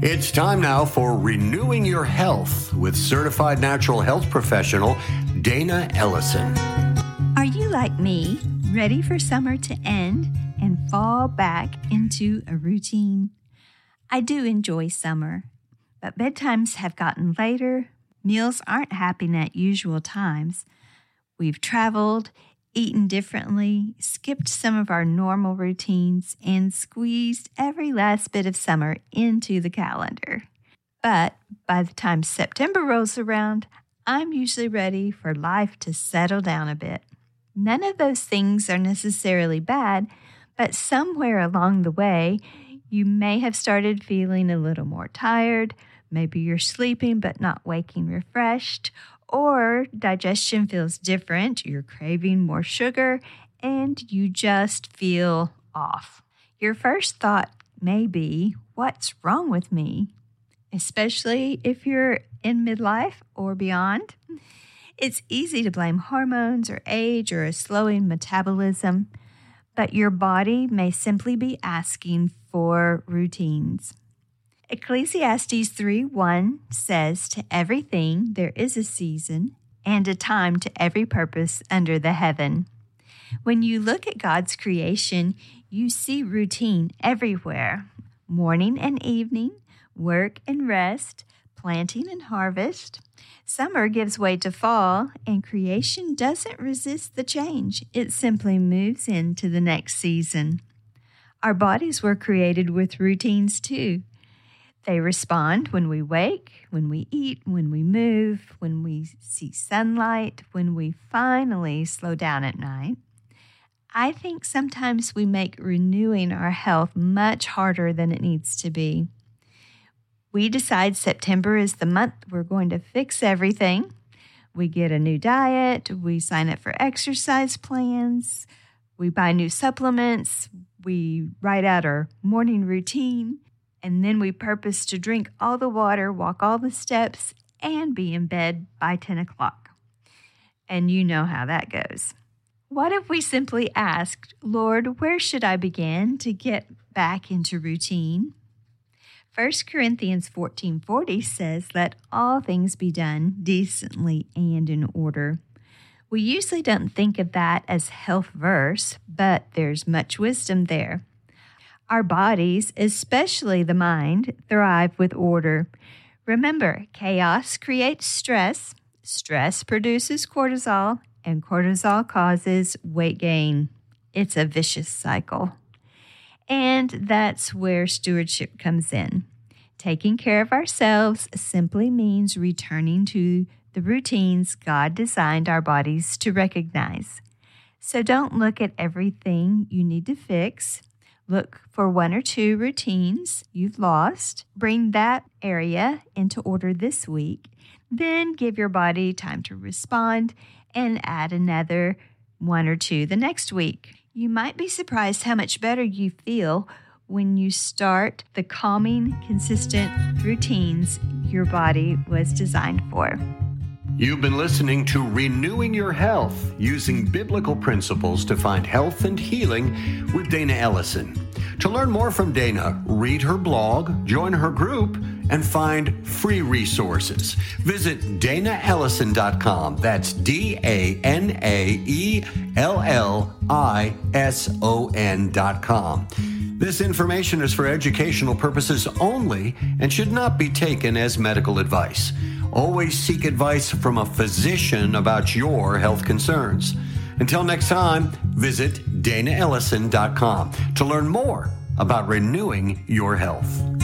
It's time now for Renewing Your Health with certified natural health professional Dana Ellison. Are you like me, ready for summer to end and fall back into a routine? I do enjoy summer, but bedtimes have gotten later. Meals aren't happening at usual times. We've traveled, eaten differently, skipped some of our normal routines, and squeezed every last bit of summer into the calendar. But by the time September rolls around, I'm usually ready for life to settle down a bit. None of those things are necessarily bad, but somewhere along the way, you may have started feeling a little more tired. Maybe you're sleeping but not waking refreshed, or digestion feels different, you're craving more sugar, and you just feel off. Your first thought may be, what's wrong with me? Especially if you're in midlife or beyond. It's easy to blame hormones or age or a slowing metabolism, but your body may simply be asking for routines. Ecclesiastes 3:1 says, "To everything there is a season and a time to every purpose under the heaven." When you look at God's creation, you see routine everywhere. Morning and evening, work and rest, planting and harvest. Summer gives way to fall, and creation doesn't resist the change. It simply moves into the next season. Our bodies were created with routines too. They respond when we wake, when we eat, when we move, when we see sunlight, when we finally slow down at night. I think sometimes we make renewing our health much harder than it needs to be. We decide September is the month we're going to fix everything. We get a new diet, we sign up for exercise plans, we buy new supplements, we write out our morning routine, and then we purpose to drink all the water, walk all the steps, and be in bed by 10 o'clock. And you know how that goes. What if we simply asked, Lord, where should I begin to get back into routine? 1 Corinthians 14:40 says, "Let all things be done decently and in order." We usually don't think of that as health verse, but there's much wisdom there. Our bodies, especially the mind, thrive with order. Remember, chaos creates stress. Stress produces cortisol, and cortisol causes weight gain. It's a vicious cycle. And that's where stewardship comes in. Taking care of ourselves simply means returning to the routines God designed our bodies to recognize. So don't look at everything you need to fix. Look for one or two routines you've lost. Bring that area into order this week. Then give your body time to respond and add another one or two the next week. You might be surprised how much better you feel when you start the calming, consistent routines your body was designed for. You've been listening to Renewing Your Health, using biblical principles to find health and healing with Dana Ellison. To learn more from Dana, read her blog, join her group, and find free resources. Visit DanaEllison.com. That's DanaEllison.com. This information is for educational purposes only and should not be taken as medical advice. Always seek advice from a physician about your health concerns. Until next time, visit DanaEllison.com to learn more about renewing your health.